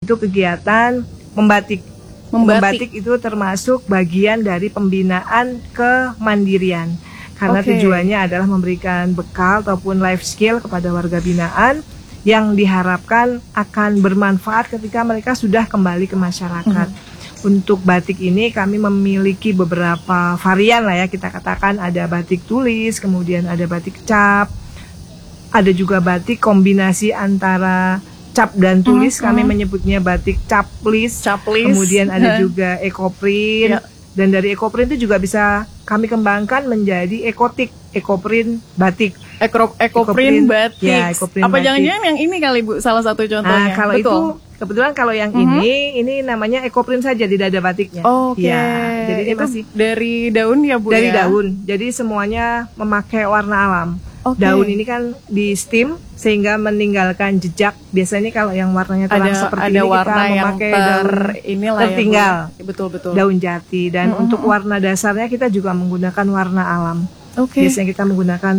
itu kegiatan membatik. Membatik itu termasuk bagian dari pembinaan kemandirian. Karena tujuannya adalah memberikan bekal ataupun life skill kepada warga binaan yang diharapkan akan bermanfaat ketika mereka sudah kembali ke masyarakat. Untuk batik ini kami memiliki beberapa varian lah ya, kita katakan ada batik tulis, kemudian ada batik cap, ada juga batik kombinasi antara cap dan tulis, kami menyebutnya batik caplis. Kemudian ada juga ekoprint, dan dari ekoprint itu juga bisa kami kembangkan menjadi ekoprint batik. Ekoprint batik. Ya, ekoprint apa batik. Jangan-jangan yang ini kali Bu, salah satu contohnya? Nah, kalau betul. itu kebetulan kalau yang ini namanya ekoprint saja, tidak ada batiknya. Ya, jadi ini itu masih dari daun ya Bu? dari ya? daun. Jadi semuanya memakai warna alam. Daun ini kan di steam sehingga meninggalkan jejak. Biasanya kalau yang warnanya terang seperti ini kita memakai daun tertinggal, ya, betul. daun jati. Dan untuk warna dasarnya kita juga menggunakan warna alam. Biasanya kita menggunakan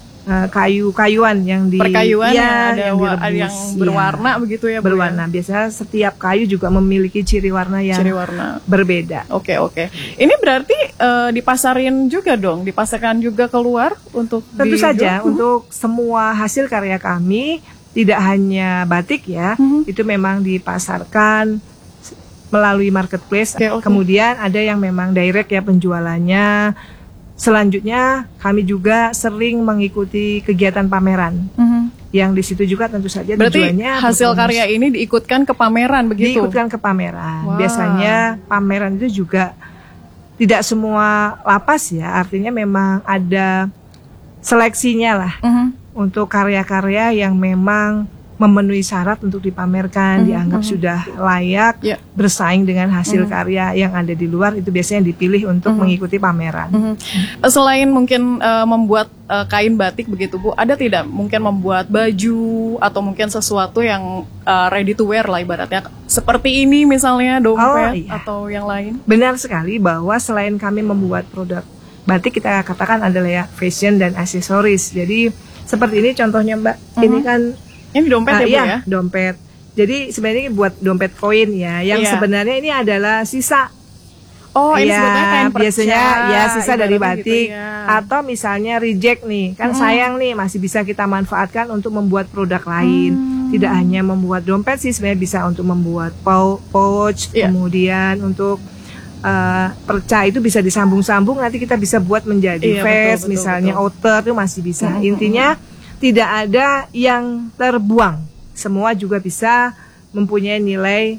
kayu-kayuan yang di perkayuan yang yang berwarna begitu ya Bu? Berwarna. Biasanya setiap kayu juga memiliki ciri warna yang berbeda. Oke. Ini berarti dipasarin juga dong, dipasarkan juga keluar untuk tentu saja untuk semua hasil karya kami, tidak hanya batik ya, itu memang dipasarkan melalui marketplace. Kemudian ada yang memang direct ya penjualannya. Selanjutnya kami juga sering mengikuti kegiatan pameran, yang di situ juga tentu saja tujuannya hasil karya ini diikutkan ke pameran begitu? Diikutkan ke pameran. Biasanya pameran itu juga tidak semua lapas ya, artinya memang ada seleksinya lah untuk karya-karya yang memang memenuhi syarat untuk dipamerkan, dianggap sudah layak bersaing dengan hasil karya yang ada di luar, itu biasanya dipilih untuk mengikuti pameran. Selain mungkin membuat kain batik begitu Bu, ada tidak mungkin membuat baju atau mungkin sesuatu yang ready to wear lah ibaratnya, seperti ini misalnya dompet atau yang lain? Benar sekali bahwa selain kami membuat produk batik, kita katakan adalah ya fashion dan aksesoris. Jadi seperti ini contohnya Mbak, ini kan ini dompet ya Bu ya? Dompet. Jadi sebenarnya buat dompet koin ya, yang sebenarnya ini adalah sisa. Ini sebetulnya kain perca. Biasanya sisa dari batik, gitu atau misalnya reject nih, kan sayang nih, masih bisa kita manfaatkan untuk membuat produk lain. Tidak hanya membuat dompet sih, sebenarnya bisa untuk membuat pouch, kemudian untuk perca itu bisa disambung-sambung, nanti kita bisa buat menjadi vest, misalnya outer itu masih bisa. Intinya tidak ada yang terbuang, semua juga bisa mempunyai nilai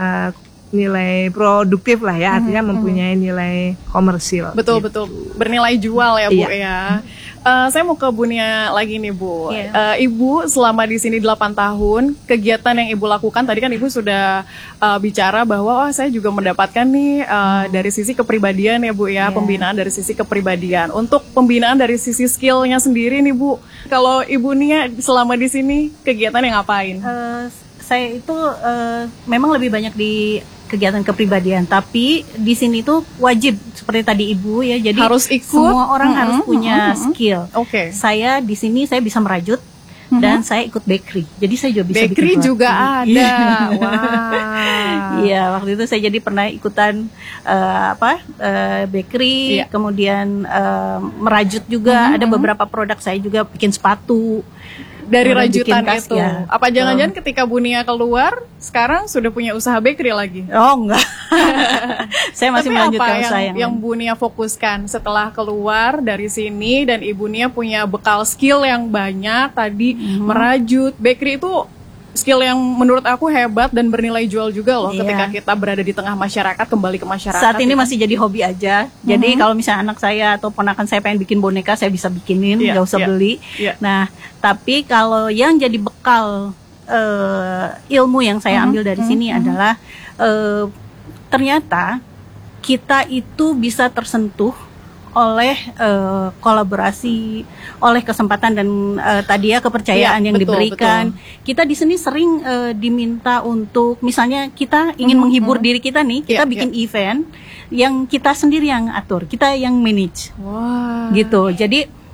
produktif lah ya, artinya mempunyai nilai komersil. Betul, bernilai jual ya Bu ya. Saya mau ke Bu Nia lagi nih Bu. Ibu selama di sini 8 tahun, kegiatan yang Ibu lakukan tadi kan Ibu sudah bicara bahwa saya juga mendapatkan nih dari sisi kepribadian ya Bu ya, pembinaan dari sisi kepribadian. Untuk pembinaan dari sisi skillnya sendiri nih Bu, kalau Ibu Nia selama di sini kegiatan yang ngapain? Saya itu memang lebih banyak di kegiatan kepribadian, tapi di sini tuh wajib seperti tadi Ibu ya, jadi harus ikut, semua orang harus punya skill. Saya di sini saya bisa merajut dan saya ikut bakery, jadi saya juga bisa bakery bikin juga ada. Iya, waktu itu saya jadi pernah ikutan bakery, kemudian merajut juga. Ada beberapa produk saya juga bikin sepatu dari rajutan itu. Apa jangan-jangan ketika Bu Nia keluar sekarang sudah punya usaha bakery lagi? Oh enggak. Saya masih melanjutkan usaha yang Bu Nia fokuskan setelah keluar dari sini, dan Ibu Nia punya bekal skill yang banyak tadi, merajut. Bakery itu skill yang menurut aku hebat dan bernilai jual juga loh ketika kita berada di tengah masyarakat, kembali ke masyarakat. Saat ini masih jadi hobi aja. Jadi kalau misalnya anak saya atau ponakan saya pengen bikin boneka, saya bisa bikinin, nggak usah beli. Nah, tapi kalau yang jadi bekal ilmu yang saya ambil dari sini adalah ternyata kita itu bisa tersentuh oleh kolaborasi, oleh kesempatan dan tadi ya kepercayaan yang diberikan. Kita di sini sering diminta untuk, misalnya kita ingin menghibur diri kita nih, kita bikin event yang kita sendiri yang atur, kita yang manage, gitu. Jadi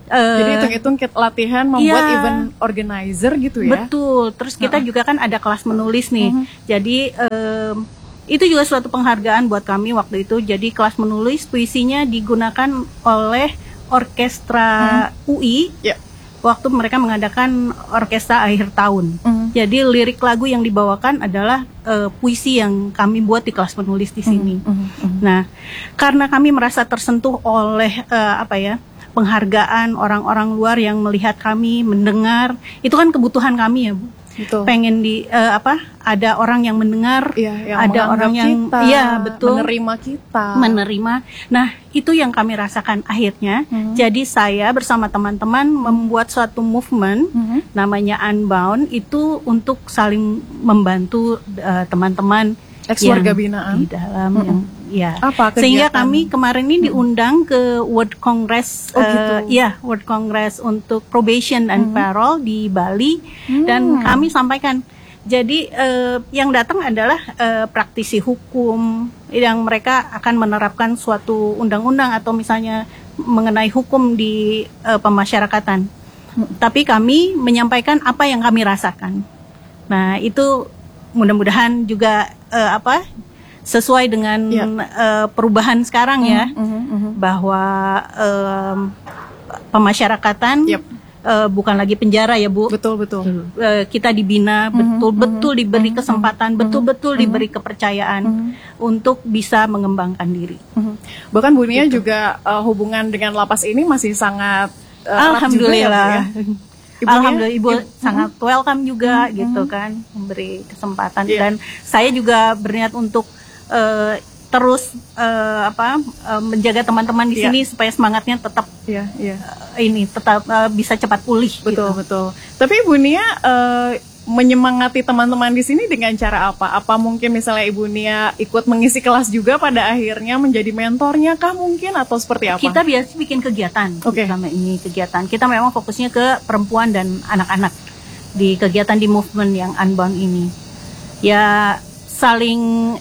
Jadi hitung-hitung latihan membuat iya. event organizer gitu ya. Betul. Terus kita juga kan ada kelas menulis nih. Jadi itu juga suatu penghargaan buat kami waktu itu. Jadi kelas menulis puisinya digunakan oleh orkestra UI. Ya. Waktu mereka mengadakan orkestra akhir tahun. Jadi lirik lagu yang dibawakan adalah puisi yang kami buat di kelas menulis di sini. Nah, karena kami merasa tersentuh oleh penghargaan orang-orang luar yang melihat kami, mendengar, itu kan kebutuhan kami ya, Bu. Betul. Pengen ada orang yang mendengar, Yang ada orang yang betul menerima kita. Menerima. Nah, itu yang kami rasakan akhirnya. Jadi saya bersama teman-teman membuat suatu movement namanya Unbound, itu untuk saling membantu teman-teman Ex-warga binaan di dalam yang Apa sehingga kegiatan? kami kemarin ini diundang ke World Congress, World Congress untuk probation and parole di Bali, dan kami sampaikan. Jadi yang datang adalah praktisi hukum yang mereka akan menerapkan suatu undang-undang atau misalnya mengenai hukum di pemasyarakatan. Tapi kami menyampaikan apa yang kami rasakan. Nah, itu mudah-mudahan juga sesuai dengan perubahan sekarang ya, bahwa pemasyarakatan bukan lagi penjara ya, Bu. Betul. Kita dibina, betul-betul diberi kesempatan, betul-betul diberi kepercayaan untuk bisa mengembangkan diri. Bahkan Bu Nia juga hubungan dengan lapas ini masih sangat Alhamdulillah. Alhamdulillah Ibu sangat welcome juga gitu kan, memberi kesempatan, dan saya juga berniat untuk terus menjaga teman-teman di sini supaya semangatnya tetap tetap bisa cepat pulih. Betul. Tapi Ibu Nia menyemangati teman-teman di sini dengan cara apa? Apa mungkin misalnya Ibu Nia ikut mengisi kelas juga pada akhirnya menjadi mentornya kah mungkin, atau seperti apa? Kita biasa bikin kegiatan. Selama ini kegiatan kita memang fokusnya ke perempuan dan anak-anak di kegiatan di movement yang Unbound ini. Ya saling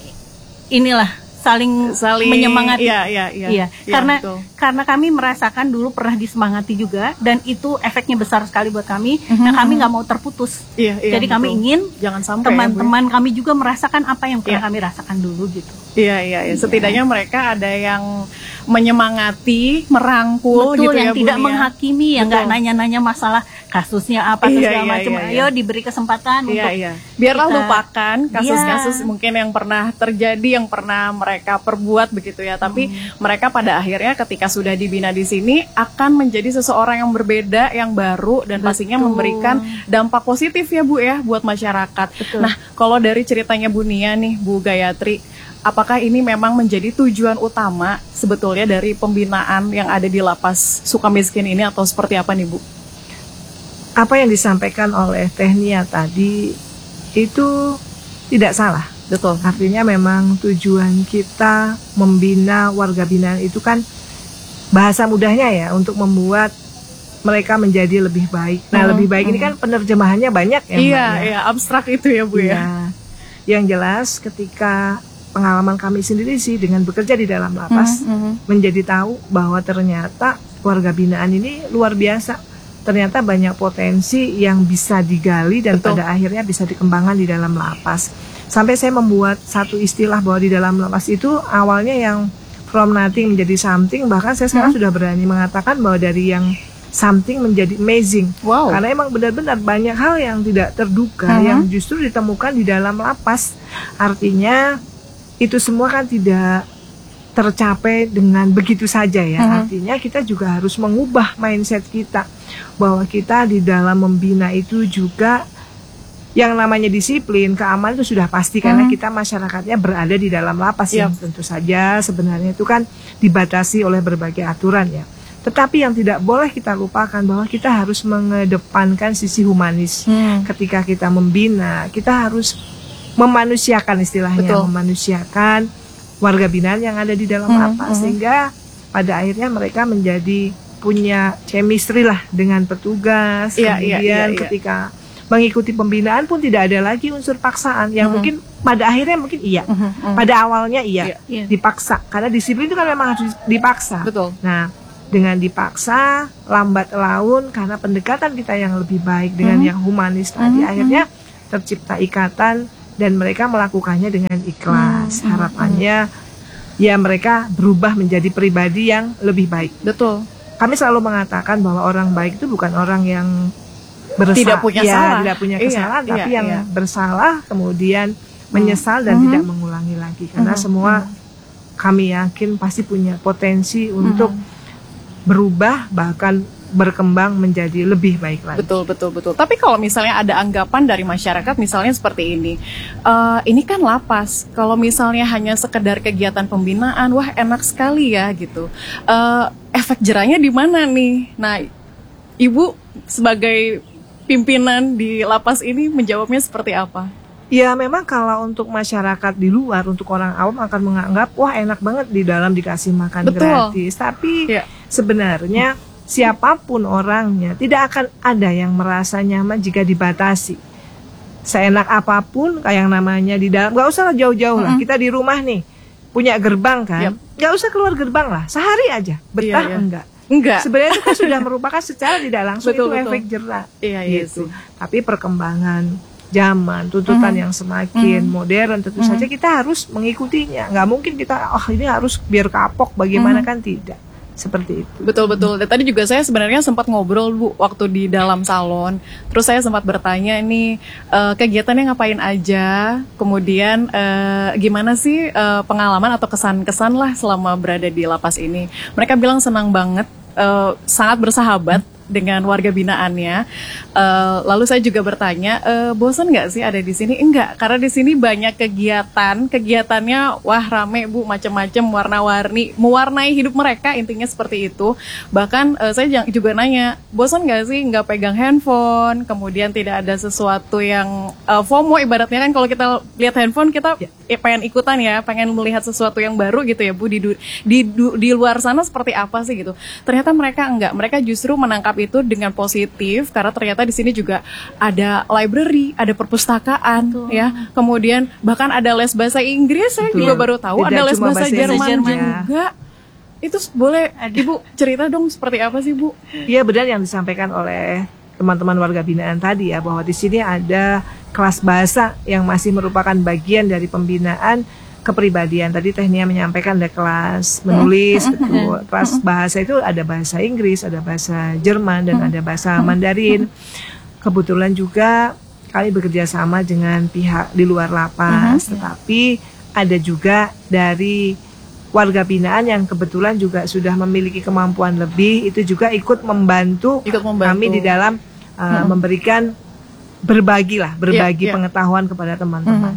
menyemangati. Iya. Karena kami merasakan dulu pernah disemangati juga, dan itu efeknya besar sekali buat kami. Nah, kami nggak mau terputus. Jadi kami ingin jangan sampai teman-teman kami juga merasakan apa yang pernah kami rasakan dulu gitu. Iya. Setidaknya mereka ada yang menyemangati, merangkul. Betul, gitu yang ya, Bu tidak Nia. menghakimi, yang nggak nanya-nanya masalah kasusnya apa segala macam. Ayo diberi kesempatan untuk biarlah lupakan kasus-kasus mungkin yang pernah terjadi, yang pernah mereka perbuat begitu ya. Tapi mereka pada akhirnya ketika sudah dibina di sini akan menjadi seseorang yang berbeda, yang baru, dan pastinya memberikan dampak positif ya Bu ya buat masyarakat. Nah, kalau dari ceritanya Bu Nia nih, Bu Gayatri, apakah ini memang menjadi tujuan utama sebetulnya dari pembinaan yang ada di Lapas Sukamiskin ini, atau seperti apa nih Bu? Apa yang disampaikan oleh Teh Nia tadi itu tidak salah. Betul. Artinya memang tujuan kita membina warga binaan itu kan bahasa mudahnya ya, untuk membuat mereka menjadi lebih baik. Nah, lebih baik ini kan penerjemahannya banyak ya, Mbak, Iya, abstrak itu ya Bu ya. Yang jelas ketika pengalaman kami sendiri sih dengan bekerja di dalam lapas, menjadi tahu bahwa ternyata warga binaan ini luar biasa. Ternyata banyak potensi yang bisa digali dan pada akhirnya bisa dikembangkan di dalam lapas. Sampai saya membuat satu istilah bahwa di dalam lapas itu awalnya yang from nothing menjadi something, bahkan saya sekarang sudah berani mengatakan bahwa dari yang something menjadi amazing. Karena emang benar-benar banyak hal yang tidak terduga yang justru ditemukan di dalam lapas. Artinya itu semua kan tidak tercapai dengan begitu saja ya. Artinya kita juga harus mengubah mindset kita, bahwa kita di dalam membina itu juga yang namanya disiplin, keamanan itu sudah pasti, karena kita masyarakatnya berada di dalam lapas yang tentu saja sebenarnya itu kan dibatasi oleh berbagai aturan ya. Tetapi yang tidak boleh kita lupakan bahwa kita harus mengedepankan sisi humanis. Ketika kita membina, kita harus memanusiakan, istilahnya memanusiakan warga binaan yang ada di dalam lapas, sehingga pada akhirnya mereka menjadi punya chemistry lah dengan petugas. Kemudian ketika mengikuti pembinaan pun tidak ada lagi unsur paksaan yang mungkin pada akhirnya mungkin pada awalnya dipaksa, karena disiplin itu kan memang harus dipaksa. Nah, dengan dipaksa, lambat laun karena pendekatan kita yang lebih baik dengan yang humanis tadi, akhirnya tercipta ikatan dan mereka melakukannya dengan ikhlas. Harapannya ya mereka berubah menjadi pribadi yang lebih baik. Betul. Kami selalu mengatakan bahwa orang baik itu bukan orang yang tidak punya salah, tidak punya kesalahan, iya, tapi iya, yang iya. bersalah kemudian menyesal dan tidak mengulangi lagi. Karena semua kami yakin pasti punya potensi untuk berubah bahkan berkembang menjadi lebih baik lagi. Betul. Tapi kalau misalnya ada anggapan dari masyarakat misalnya seperti ini kan lapas. Kalau misalnya hanya sekedar kegiatan pembinaan, wah enak sekali ya gitu. Efek jerahnya di mana nih? Nah, Ibu sebagai pimpinan di lapas ini menjawabnya seperti apa? Ya memang kalau untuk masyarakat di luar, untuk orang awam akan menganggap wah enak banget di dalam dikasih makan gratis. Tapi sebenarnya siapapun orangnya tidak akan ada yang merasa nyaman jika dibatasi. Seenak apapun kayak yang namanya di dalam, gak usah jauh-jauh lah. Kita di rumah nih punya gerbang kan, gak usah keluar gerbang lah, sehari aja betah enggak. Sebenarnya itu kan sudah merupakan secara tidak langsung itu efek jerah. Gitu. Tapi perkembangan zaman, tuntutan yang semakin modern, tentu saja kita harus mengikutinya. Nggak mungkin kita, ini harus biar kapok, bagaimana kan tidak. Seperti itu. Betul. Dan tadi juga saya sebenarnya sempat ngobrol Bu waktu di dalam salon. Terus saya sempat bertanya ini kegiatannya ngapain aja, kemudian gimana sih pengalaman atau kesan-kesan lah selama berada di lapas ini. Mereka bilang senang banget, sangat bersahabat dengan warga binaannya. Lalu saya juga bertanya, bosan nggak sih ada di sini? Enggak, karena di sini banyak kegiatannya wah rame Bu, macam-macam, warna-warni, mewarnai hidup mereka, intinya seperti itu. Bahkan saya juga nanya, bosan nggak sih nggak pegang handphone, kemudian tidak ada sesuatu yang FOMO ibaratnya kan, kalau kita lihat handphone kita pengen ikutan ya, pengen melihat sesuatu yang baru gitu ya Bu, di luar sana seperti apa sih gitu. Ternyata mereka enggak, mereka justru menangkap itu dengan positif karena ternyata di sini juga ada library, ada perpustakaan. Betul. Ya. Kemudian bahkan ada les bahasa Inggris, saya juga baru tahu. Tidak ada les bahasa Jerman juga. Itu boleh Ibu cerita dong seperti apa sih Bu? Iya benar yang disampaikan oleh teman-teman warga binaan tadi ya, bahwa di sini ada kelas bahasa yang masih merupakan bagian dari pembinaan kepribadian. Tadi Tehnia menyampaikan ada kelas menulis, betul. Kelas bahasa itu ada bahasa Inggris, ada bahasa Jerman, dan ada bahasa Mandarin. Kebetulan juga kami bekerja sama dengan pihak di luar lapas, tetapi ada juga dari warga binaan yang kebetulan juga sudah memiliki kemampuan lebih, itu juga ikut membantu kami di dalam memberikan berbagi pengetahuan kepada teman-teman.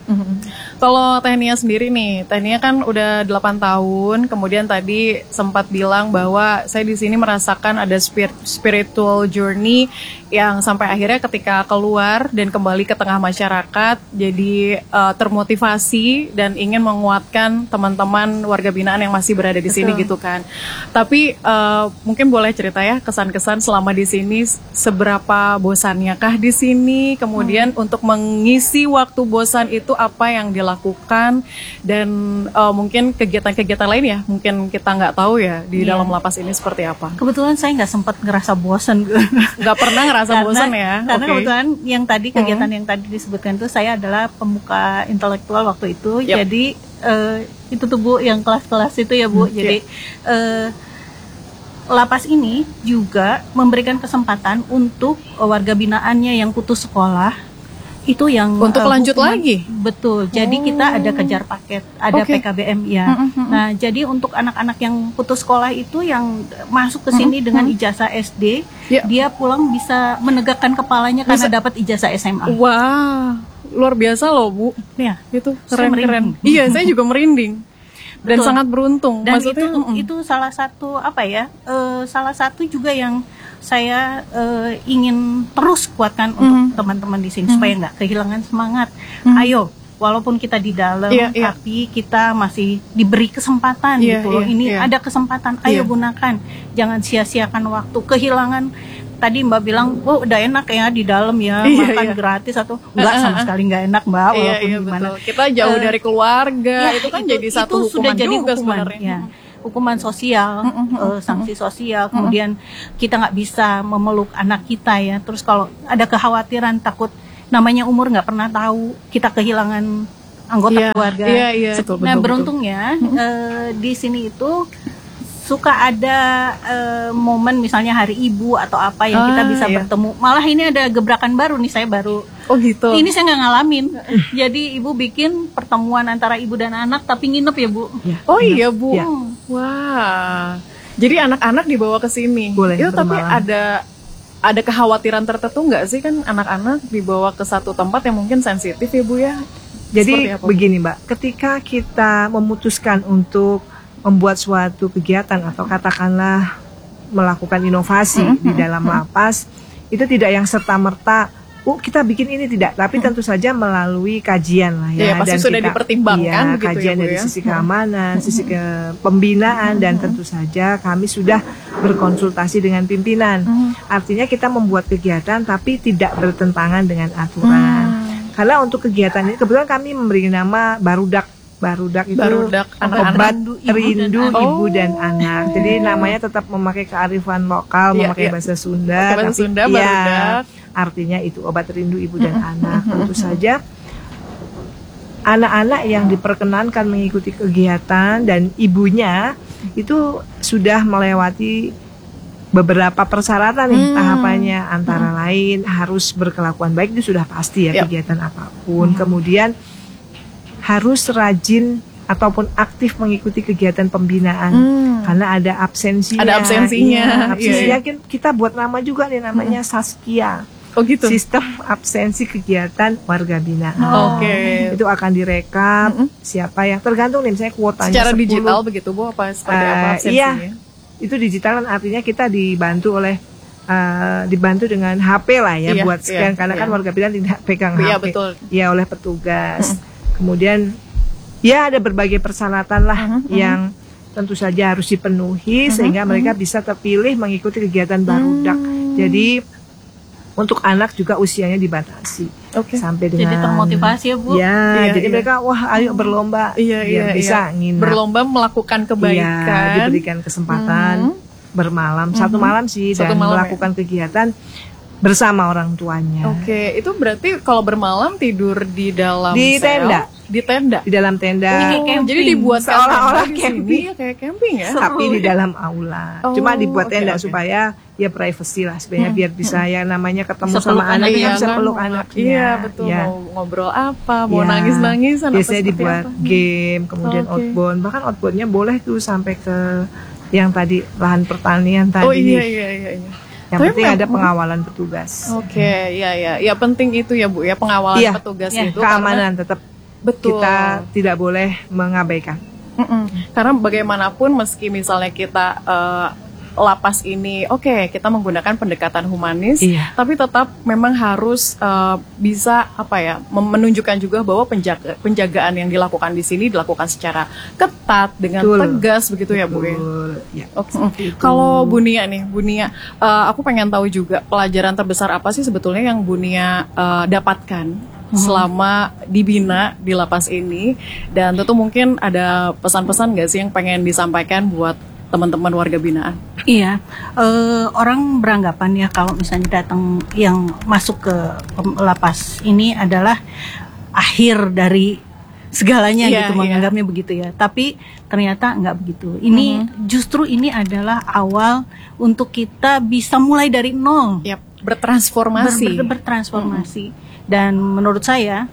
Kalau Tehnia sendiri nih, Tehnia kan udah 8 tahun, kemudian tadi sempat bilang bahwa saya di sini merasakan ada spiritual journey yang sampai akhirnya ketika keluar dan kembali ke tengah masyarakat jadi termotivasi dan ingin menguatkan teman-teman warga binaan yang masih berada di sini gitu kan. Tapi mungkin boleh cerita ya kesan-kesan selama di sini, seberapa bosannya kah di sini, kemudian untuk mengisi waktu bosan itu apa yang dilakukan, dan mungkin kegiatan-kegiatan lain ya mungkin kita nggak tahu ya di dalam lapas ini seperti apa. Kebetulan saya nggak sempat ngerasa bosan. Nggak pernah ngerasa bosan ya? Karena kebetulan yang tadi kegiatan yang tadi disebutkan itu saya adalah pemuka intelektual waktu itu. Jadi itu tuh Bu yang kelas-kelas itu ya Bu. Jadi lapas ini juga memberikan kesempatan untuk warga binaannya yang putus sekolah itu yang untuk lanjut lagi. Betul. Jadi kita ada kejar paket, ada PKBM ya. Nah, jadi untuk anak-anak yang putus sekolah itu yang masuk ke sini dengan ijazah SD, dia pulang bisa menegakkan kepalanya karena dapat ijazah SMA. Wah, luar biasa loh Bu. Ya, itu keren-keren. Iya, saya juga merinding. Dan sangat beruntung. Dan maksudnya, itu salah satu salah satu juga yang saya ingin terus kuatkan untuk teman-teman di sini supaya nggak kehilangan semangat. Ayo, walaupun kita di dalam, tapi kita masih diberi kesempatan gitu loh. Ini ada kesempatan, ayo gunakan. Jangan sia-siakan waktu. Kehilangan. Tadi Mbak bilang, udah enak ya di dalam ya, makan gratis atau enggak, sama sekali nggak enak Mbak, walaupun gimana. Betul. Kita jauh dari keluarga, itu kan jadi satu hukuman sudah jadi juga hukuman, sebenarnya. hukuman sosial, sanksi sosial, kemudian kita nggak bisa memeluk anak kita ya. Terus kalau ada kekhawatiran takut, namanya umur nggak pernah tahu, kita kehilangan anggota keluarga. Betul, Nah, betul, beruntungnya di sini itu suka ada momen misalnya hari ibu atau apa yang kita bisa bertemu. Malah ini ada gebrakan baru nih, saya baru. Oh gitu. Ini saya nggak ngalamin. Jadi ibu bikin pertemuan antara ibu dan anak tapi nginep ya Bu. Oh iya Bu. Ya. Wah. Jadi anak-anak dibawa ke sini. Boleh, Itu tapi bermalam. ada kekhawatiran tertentu nggak sih kan anak-anak dibawa ke satu tempat yang mungkin sensitif ya Bu ya? Jadi Seperti apa, Bu? begini Mbak, ketika kita memutuskan untuk membuat suatu kegiatan atau katakanlah melakukan inovasi di dalam lapas, itu tidak yang serta-merta kita bikin ini, tidak, tapi tentu saja melalui kajian lah ya, Iya, pasti sudah dipertimbangkan begitu kajian ya, Bu, dari ya? sisi keamanan, sisi pembinaan, dan tentu saja kami sudah berkonsultasi dengan pimpinan. Artinya kita membuat kegiatan tapi tidak bertentangan dengan aturan. Karena untuk kegiatan ini kebetulan kami memberi nama Barudak. Barudak itu obat rindu ibu dan anak. Jadi namanya tetap memakai kearifan lokal, memakai bahasa Sunda, bahasa tapi Sunda, Barudak. Artinya itu obat rindu ibu dan anak. Tentu saja anak-anak yang diperkenankan mengikuti kegiatan dan ibunya itu sudah melewati beberapa persyaratan nih tahapannya, antara lain harus berkelakuan baik, itu sudah pasti ya kegiatan apapun. Kemudian harus rajin ataupun aktif mengikuti kegiatan pembinaan karena ada absensinya. Ada absensinya. Iya, absensinya kita buat nama juga nih, namanya Saskia. Oh gitu. Sistem absensi kegiatan warga binaan. Oke. Itu akan direkap siapa yang tergantung nih, misalnya kuotanya Secara 10. digital begitu Bu, apa seperti apa absensinya? Iya, itu digital kan artinya kita dibantu oleh dibantu dengan HP lah ya, buat scan karena kan warga binaan tidak pegang HP. Iya betul. Ya, oleh petugas. Kemudian ya ada berbagai persyaratan lah yang tentu saja harus dipenuhi sehingga mereka bisa terpilih mengikuti kegiatan Barudak. Jadi untuk anak juga usianya dibatasi sampai dengan jadi termotivasi ya Bu. Ya, jadi mereka ayo berlomba biar bisa nginap. Berlomba melakukan kebaikan. Iya, diberikan kesempatan bermalam, satu malam sih, dan melakukan kegiatan bersama orang tuanya. Oke, itu berarti kalau bermalam tidur di dalam tenda. Di tenda. Di dalam tenda. Jadi dibuat seolah-olah camping. Kayak camping ya. Tapi di dalam aula. Cuma dibuat tenda supaya ya privacy lah sebenarnya, biar bisa ya namanya ketemu sama anaknya, bisa peluk anaknya. Iya, betul. Mau ngobrol apa, mau nangis-nangisan. Biasanya dibuat game, kemudian outbound. Bahkan outboundnya boleh tuh sampai ke yang tadi lahan pertanian tadi. Oh iya. Yang penting ada pengawalan petugas. Oke, ya penting itu ya Bu ya, pengawalan petugas itu. Keamanan tetap betul. Kita tidak boleh mengabaikan. Karena bagaimanapun meski misalnya kita lapas ini kita menggunakan pendekatan humanis, tapi tetap memang harus bisa menunjukkan juga bahwa penjagaan yang dilakukan di sini dilakukan secara ketat dengan tegas begitu ya Bu ya. Kalau Bu Nia nih, aku pengen tahu juga pelajaran terbesar apa sih sebetulnya yang Bu Nia dapatkan selama dibina di lapas ini, dan tentu mungkin ada pesan-pesan nggak sih yang pengen disampaikan buat teman-teman warga binaan? Iya, orang beranggapan ya kalau misalnya datang yang masuk ke lapas ini adalah akhir dari segalanya gitu, menganggapnya begitu ya. Tapi ternyata nggak begitu. Ini justru ini adalah awal untuk kita bisa mulai dari nol. Bertransformasi. Bertransformasi. Dan menurut saya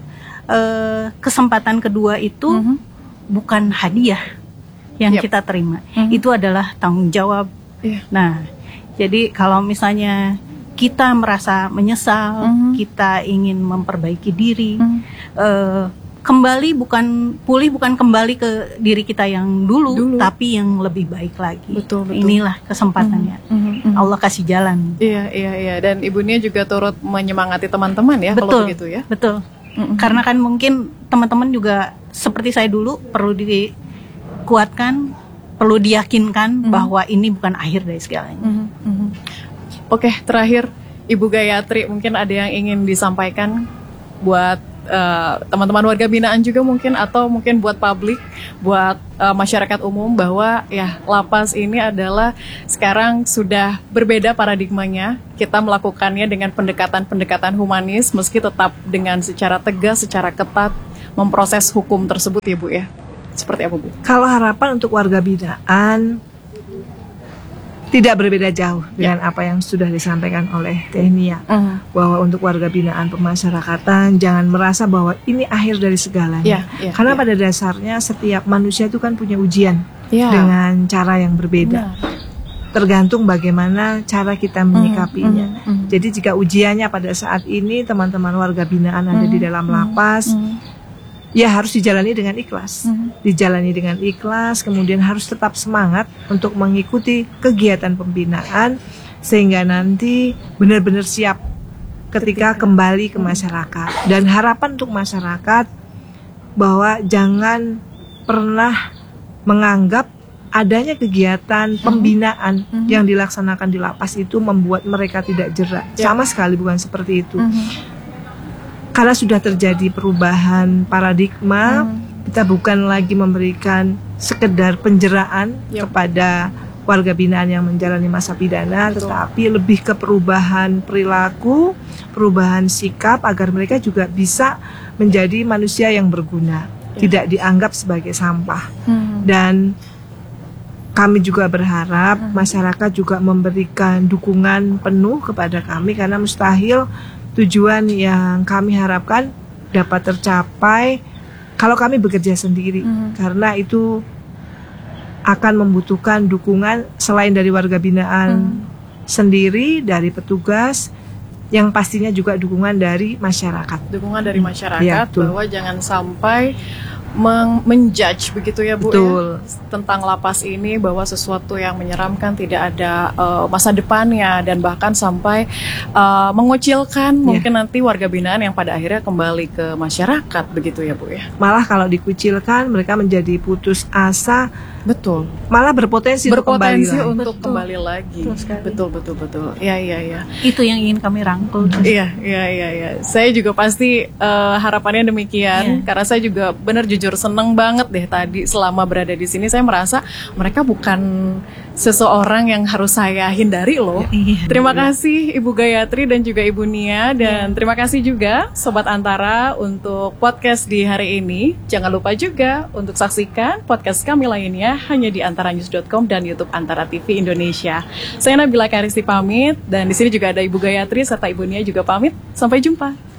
kesempatan kedua itu bukan hadiah yang kita terima, itu adalah tanggung jawab. Nah, jadi kalau misalnya kita merasa menyesal, kita ingin memperbaiki diri, pulih bukan kembali ke diri kita yang dulu, tapi yang lebih baik lagi. Betul. Inilah kesempatannya. Allah kasih jalan. Iya. Dan Ibu Nia juga turut menyemangati teman-teman ya, kalau begitu ya. Betul. Karena kan mungkin teman-teman juga seperti saya dulu perlu dikuatkan, perlu diyakinkan bahwa ini bukan akhir dari segalanya. Oke, terakhir Ibu Gayatri, mungkin ada yang ingin disampaikan buat teman-teman warga binaan juga mungkin, atau mungkin buat publik, buat masyarakat umum, bahwa ya lapas ini adalah sekarang sudah berbeda paradigmanya. Kita melakukannya dengan pendekatan-pendekatan humanis, meski tetap dengan secara tegas, secara ketat memproses hukum tersebut ya Bu ya. Seperti apa Bu? Kalau harapan untuk warga binaan tidak berbeda jauh dengan apa yang sudah disampaikan oleh Teh Nia, bahwa untuk warga binaan pemasyarakatan jangan merasa bahwa ini akhir dari segalanya. Karena pada dasarnya setiap manusia itu kan punya ujian dengan cara yang berbeda. Tergantung bagaimana cara kita menyikapinya. Jadi jika ujiannya pada saat ini teman-teman warga binaan ada di dalam lapas, ya harus dijalani dengan ikhlas. Dijalani dengan ikhlas, kemudian harus tetap semangat untuk mengikuti kegiatan pembinaan sehingga nanti benar-benar siap ketika kembali ke masyarakat. Dan harapan untuk masyarakat bahwa jangan pernah menganggap adanya kegiatan pembinaan yang dilaksanakan di lapas itu membuat mereka tidak jerak. Sama sekali bukan seperti itu. Karena sudah terjadi perubahan paradigma, kita bukan lagi memberikan sekedar penjeraan kepada warga binaan yang menjalani masa pidana, tetapi lebih ke perubahan perilaku, perubahan sikap agar mereka juga bisa menjadi manusia yang berguna, tidak dianggap sebagai sampah. Dan kami juga berharap masyarakat juga memberikan dukungan penuh kepada kami, karena mustahil tujuan yang kami harapkan dapat tercapai kalau kami bekerja sendiri, karena itu akan membutuhkan dukungan selain dari warga binaan sendiri, dari petugas, yang pastinya juga dukungan dari masyarakat. Dukungan dari masyarakat, bahwa jangan sampai menjudge begitu ya Bu ya, tentang lapas ini, bahwa sesuatu yang menyeramkan, tidak ada masa depannya, dan bahkan sampai mengucilkan mungkin nanti warga binaan yang pada akhirnya kembali ke masyarakat begitu ya Bu ya. Malah kalau dikucilkan mereka menjadi putus asa, malah berpotensi untuk kembali lagi. Betul. Iya. Itu yang ingin kami rangkul. Iya. Saya juga pasti harapannya demikian, karena saya juga benar jujur seneng banget deh tadi selama berada di sini. Saya merasa mereka bukan seseorang yang harus saya hindari loh. Terima kasih Ibu Gayatri dan juga Ibu Nia, dan terima kasih juga Sobat Antara untuk podcast di hari ini. Jangan lupa juga untuk saksikan podcast kami lainnya hanya di antaranews.com dan YouTube Antara TV Indonesia. Saya Nabila Karisti pamit, dan di sini juga ada Ibu Gayatri serta Ibu Nia juga pamit. Sampai jumpa.